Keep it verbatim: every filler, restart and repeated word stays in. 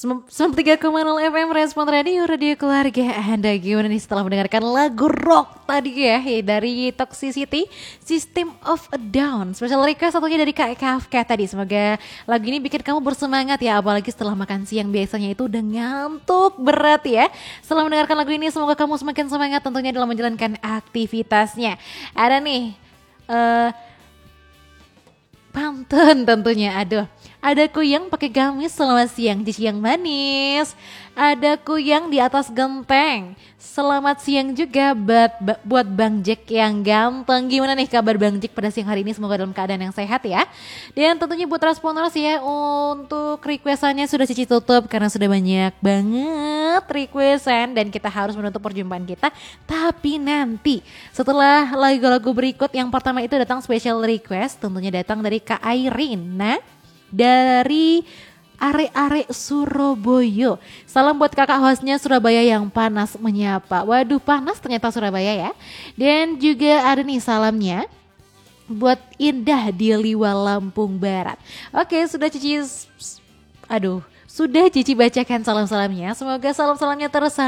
sembilan tiga koma nol F M Respon Radio, radio keluarga Anda. Gimana nih setelah mendengarkan lagu rock tadi ya, ya dari Toxicity, System of a Down. Special request satunya dari Kak Kafka tadi. Semoga lagu ini bikin kamu bersemangat ya, apalagi setelah makan siang biasanya itu udah ngantuk berat ya. Setelah mendengarkan lagu ini semoga kamu semakin semangat tentunya dalam menjalankan aktivitasnya. Ada nih uh, pantun tentunya, aduh. Ada kuyang pakai gamis selamat siang Cici yang manis. Ada kuyang di atas genteng. Selamat siang juga buat, buat Bang Jack yang ganteng. Gimana nih kabar Bang Jack pada siang hari ini? Semoga dalam keadaan yang sehat ya. Dan tentunya buat responders ya, untuk requestannya sudah Cici tutup karena sudah banyak banget requestan dan kita harus menutup perjumpaan kita. Tapi nanti setelah lagu-lagu berikut, yang pertama itu datang special request, tentunya datang dari Kak Irina dari Are-are Surabaya. Salam buat kakak hostnya Surabaya yang panas menyapa. Waduh, panas ternyata Surabaya ya. Dan juga ada nih salamnya buat Indah di Liwa Lampung Barat. Oke, sudah Cici, aduh, sudah Cici bacakan salam-salamnya. Semoga salam-salamnya terus